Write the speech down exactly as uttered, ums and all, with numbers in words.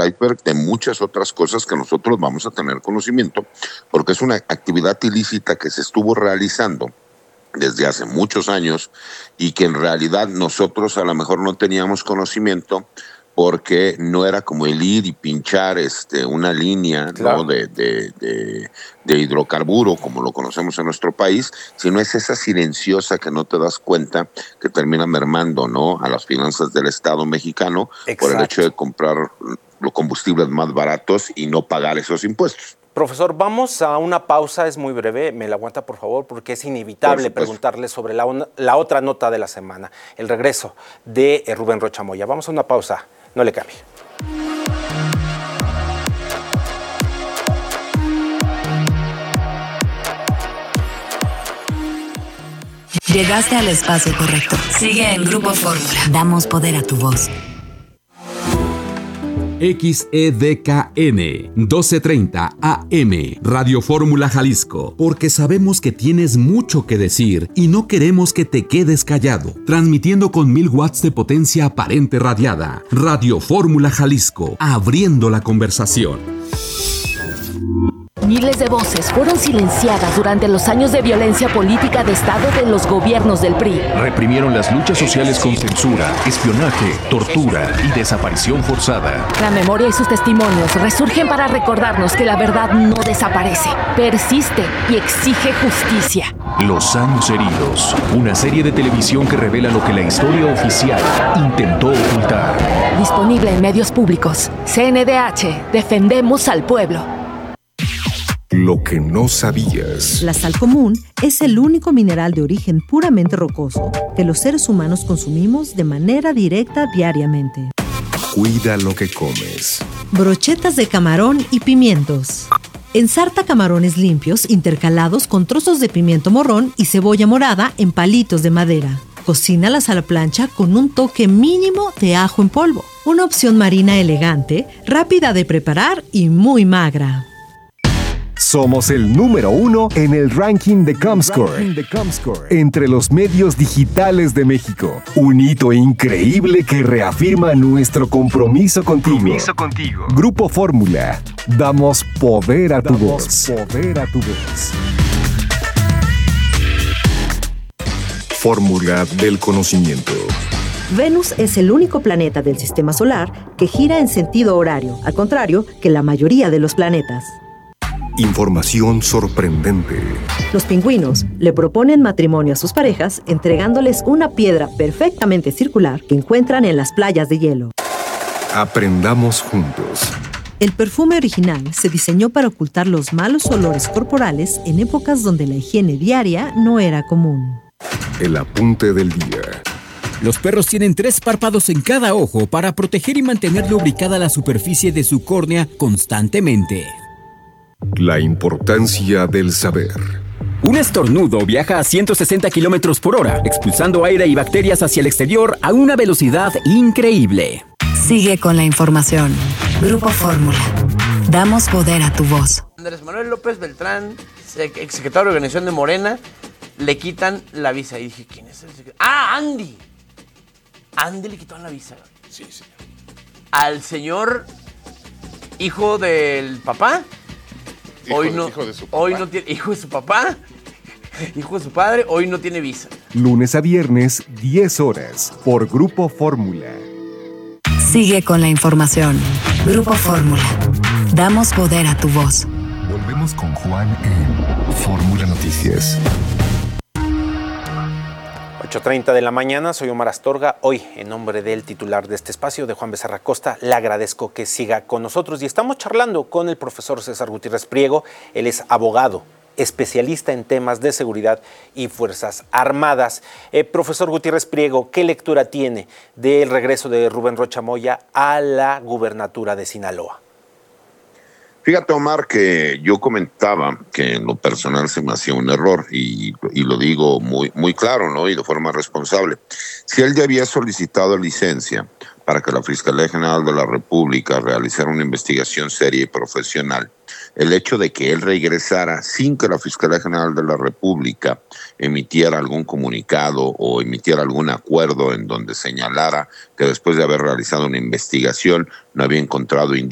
del iceberg de muchas otras cosas que nosotros vamos a tener conocimiento, porque es una actividad ilícita que se estuvo realizando desde hace muchos años y que en realidad nosotros a lo mejor no teníamos conocimiento, porque no era como el ir y pinchar este, una línea, claro, ¿no? de, de, de, de hidrocarburo, como lo conocemos en nuestro país, sino es esa silenciosa que no te das cuenta, que termina mermando, ¿no?, a las finanzas del Estado mexicano. Exacto. Por el hecho de comprar los combustibles más baratos y no pagar esos impuestos. Profesor, vamos a una pausa, es muy breve, me la aguanta por favor, porque es inevitable preguntarle sobre la, la otra nota de la semana, el regreso de Rubén Rocha Moya. Vamos a una pausa, no le cambie. Llegaste al espacio correcto. Sigue en Grupo Fórmula. Damos poder a tu voz. X E D K N doce treinta A M Radio Fórmula Jalisco, porque sabemos que tienes mucho que decir y no queremos que te quedes callado. Transmitiendo con mil watts de potencia aparente radiada. Radio Fórmula Jalisco, abriendo la conversación. Miles de voces fueron silenciadas durante los años de violencia política de Estado de los gobiernos del P R I. Reprimieron las luchas sociales con censura, espionaje, tortura y desaparición forzada. La memoria y sus testimonios resurgen para recordarnos que la verdad no desaparece, persiste y exige justicia. Los años heridos, una serie de televisión que revela lo que la historia oficial intentó ocultar. Disponible en medios públicos. C N D H, defendemos al pueblo. Lo que no sabías. La sal común es el único mineral de origen puramente rocoso que los seres humanos consumimos de manera directa diariamente. Cuida lo que comes. Brochetas de camarón y pimientos. Ensarta camarones limpios intercalados con trozos de pimiento morrón y cebolla morada en palitos de madera. Cocínalas a la plancha con un toque mínimo de ajo en polvo. Una opción marina elegante, rápida de preparar y muy magra. Somos el número uno en el ranking de Comscore, entre los medios digitales de México. Un hito increíble que reafirma nuestro compromiso contigo. Compromiso contigo. Grupo Fórmula. Damos poder a tu voz. Poder a tu voz. Fórmula del conocimiento. Venus es el único planeta del sistema solar que gira en sentido horario, al contrario que la mayoría de los planetas. Información sorprendente. Los pingüinos le proponen matrimonio a sus parejas entregándoles una piedra perfectamente circular que encuentran en las playas de hielo. Aprendamos juntos. El perfume original se diseñó para ocultar los malos olores corporales en épocas donde la higiene diaria no era común. El apunte del día. Los perros tienen tres párpados en cada ojo para proteger y mantener lubricada la superficie de su córnea constantemente. La importancia del saber. Un estornudo viaja a ciento sesenta kilómetros por hora, expulsando aire y bacterias hacia el exterior a una velocidad increíble. Sigue con la información. Grupo Fórmula. Damos poder a tu voz. Andrés Manuel López Beltrán, exsecretario de Organización de Morena, le quitan la visa. Y dije, ¿quién es el secretario? ¡Ah, Andy! Andy le quitó la visa. Sí, señor. Al señor hijo del papá. Hijo hoy de, no, hijo de su papá. Hoy no tiene, hijo de su papá, hijo de su padre, hoy no tiene visa. Lunes a viernes, diez horas, por Grupo Fórmula. Sigue con la información. Grupo Fórmula. Damos poder a tu voz. Volvemos con Juan en Fórmula Noticias. ocho treinta de la mañana, soy Omar Astorga. Hoy, en nombre del titular de este espacio, de Juan Becerra Costa, le agradezco que siga con nosotros y estamos charlando con el profesor César Gutiérrez Priego. Él es abogado, especialista en temas de seguridad y Fuerzas Armadas. Eh, profesor Gutiérrez Priego, ¿qué lectura tiene del regreso de Rubén Rocha Moya a la gubernatura de Sinaloa? Fíjate, Omar, que yo comentaba que en lo personal se me hacía un error y, y lo digo muy, muy claro, ¿no? Y de forma responsable. Si él ya había solicitado licencia para que la Fiscalía General de la República realizara una investigación seria y profesional, el hecho de que él regresara sin que la Fiscalía General de la República emitiera algún comunicado o emitiera algún acuerdo en donde señalara que después de haber realizado una investigación no había encontrado indicios